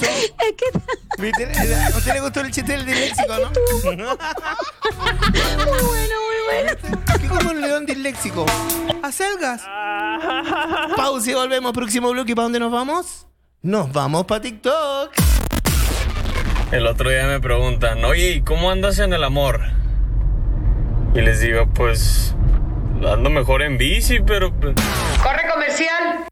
eso. ¿Viste? ¿A usted le gustó el chiste del disléxico, no? Muy bueno. ¿Qué como un león disléxico? ¿Acelgas? Pausa y volvemos. Próximo bloque. ¿Para dónde nos vamos? Nos vamos para TikTok. El otro día me preguntan, oye, ¿y cómo andas en el amor? Y les digo, pues, ando mejor en bici, pero... ¡Corre comercial!